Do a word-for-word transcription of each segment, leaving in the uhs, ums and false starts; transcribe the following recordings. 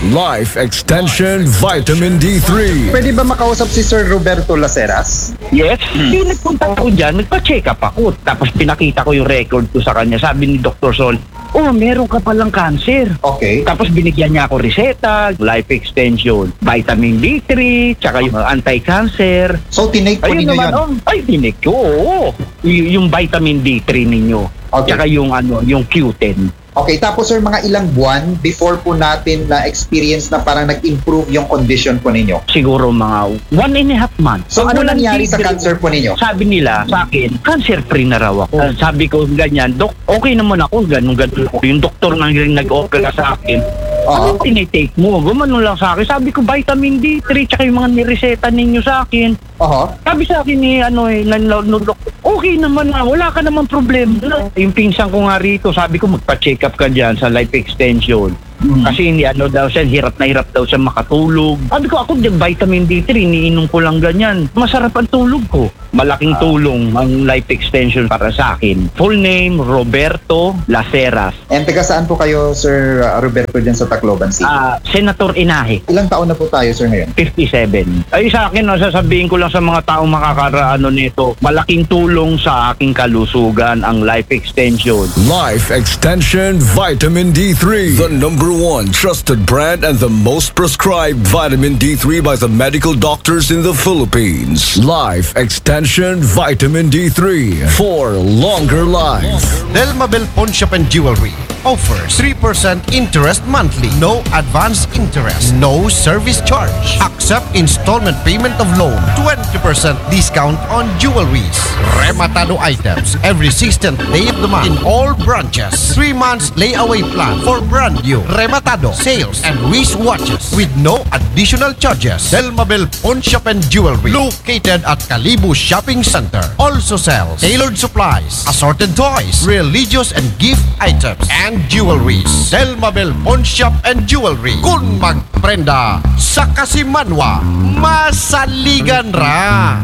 Life Extension Vitamin D three. Pwede ba makausap si Sir Roberto Laceras? Yes, hindi nagpunta ako dyan, nagpa-check up ako. Tapos pinakita ko yung record ko sa kanya. Sabi ni Doctor Sol, oh, meron ka palang cancer. Okay. Tapos binigyan niya ako reseta, life extension, vitamin D three, tsaka yung anti-cancer. So, tinake po Ayun ninyo naman, yun? oh, ay, tinik ko, oo. Y- yung vitamin D three ninyo. Okay. Tsaka yung, ano, yung Q ten. Okay, tapos sir, mga ilang buwan before po natin na-experience na parang nag-improve yung condition po ninyo? Siguro mga one and a half months. So, ano Walang nangyari sa tigil. cancer po ninyo? Sabi nila sa akin, cancer-free na raw ako. Uh, sabi ko, ganyan, Dok, okay naman ako, ganun, ganun. Yung doktor nang nag-opera sa akin, Oo. anong tinitake mo? Gumanon lang sa akin. Sabi ko, vitamin D three, tsaka yung mga nireseta ninyo sa akin. Oho. Sabi sa akin ni, ano eh, nan- nan- nan- okay naman na, wala ka naman problema. Yung pinsan ko nga rito, sabi ko, magpa-check up ka dyan sa life extension. Mm. Kasi hindi ano daw siya, hirap na hirap daw siya makatulog. Sabi ko, ako din vitamin D three, iniinom ko lang ganyan. Masarap ang tulog ko. Malaking Ah. tulong ang life extension para sa akin. Full name, Roberto Laceras. And taga saan po kayo, Sir uh, Roberto, dyan sa Tacloban City? Ah, Senator Inahe. Ilang taon na po tayo, sir, ngayon? fifty-seven. Ay sa akin, no, sasabihin ko lang sa mga taong makakaraano nito, malaking tulong sa aking kalusugan ang life extension. Life Extension Vitamin D three. The number one trusted brand and the most prescribed vitamin D three by the medical doctors in the Philippines. Life Extension Vitamin D three for longer life. Delmabel Pawn Shop and Jewelry offers three percent interest monthly, no advance interest, no service charge. Accept installment payment of loan, twenty percent discount on jewelries. Rematado items every sixteenth day of the month in all branches. three months layaway plan for brand new Rematado sales and wristwatches with no additional charges. Delmabel Pawn Shop and Jewelry located at Kalibu Shopping Center. Also sells tailored supplies, assorted toys, religious and gift items, and jewelries. Delmabel Pawn Shop and Jewelry. Kung magprenda sa Kasimanwa, masaligan ra.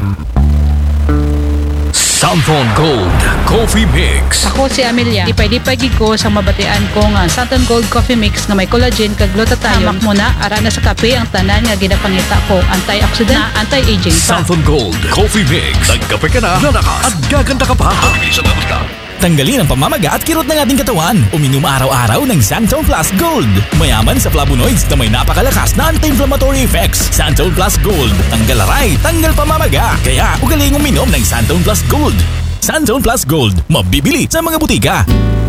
Santon Gold Coffee Mix. Ako si Amelia. Lipay-lipay gid ko sa mabatian ko nga Santon Gold Coffee Mix nga may collagen kag glutathione. Hamak mo na ara na sa kape ang tanan nga ginapangita ko, antioxidant na anti-aging pa. Santon Gold Coffee Mix. Nagkape ka na, lalakas at gaganda ka pa. Salamat ka. Tanggalin ang pamamaga at kirot ng ating katawan. Uminom araw-araw ng Santon Plus Gold. Mayaman sa flavonoids na may napakalakas na anti-inflammatory effects. Santon Plus Gold. Tanggal aray, tanggal pamamaga. Kaya ugaling uminom ng Santon Plus Gold. Santon Plus Gold. Mabibili sa mga butika.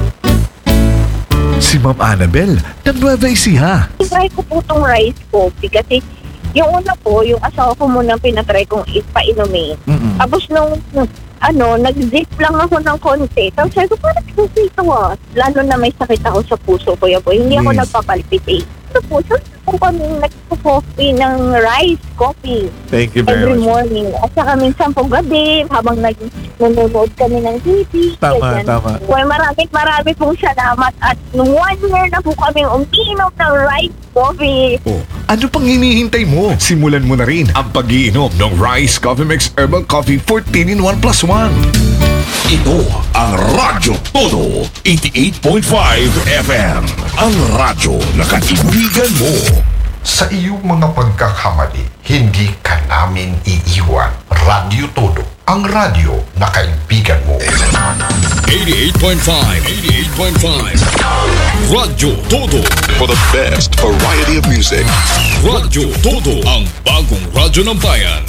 Si Ma'am Annabel, ng Nueva Ecija. Try ko po itong rice coffee kasi yung una po, yung asawa ko munang pinatry kong ipainumin. Mm-mm. Tapos nung, ano, nag-zip lang ako ng konti. Tapos sabi ko, parang kasi ito ah. Lalo na may sakit ako sa puso ko, po. Hindi ako Yes. nagpapalpitate. Ito po, so po kami nagpo-coffee ng rice coffee Thank you very every much. morning. At saka minsan po gabi, habang nag- nanonood kami ng T V. Tama, ganyan. tama. Well, maraming maraming pong salamat. At nung one year na po kami uminom ng rice coffee. Oh, ano pang hinihintay mo? Simulan mo na rin ang pag-iinom ng Rice Coffee Mix Herbal Coffee fourteen in one plus one. Ito ang Radyo Todo eighty-eight point five F M. Ang radyo na kaibigan mo. Sa iyong mga pagkakamali, hindi ka namin iiwan. Radyo Todo, ang radyo na kaibigan mo. eighty-eight point five. eighty-eight point five. Radyo Todo. For the best variety of music. Radyo Todo, ang bagong radyo ng bayan.